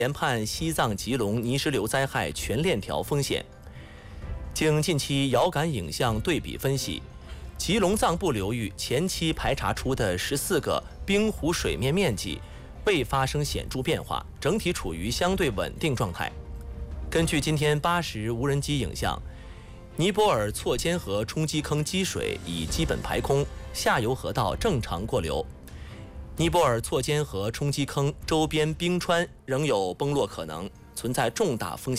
研判西藏吉隆泥石流灾害全链条风险。经近期遥感影像对比分析，吉隆藏布流域前期排查出的14个冰湖水面面积未发生显著变化，整体处于相对稳定状态。根据今天8时无人机影像，尼泊尔错尖河冲积坑积水已基本排空，下游河道正常过流。尼泊尔错尖河冲积坑周边冰川仍有崩落可能，存在重大风险。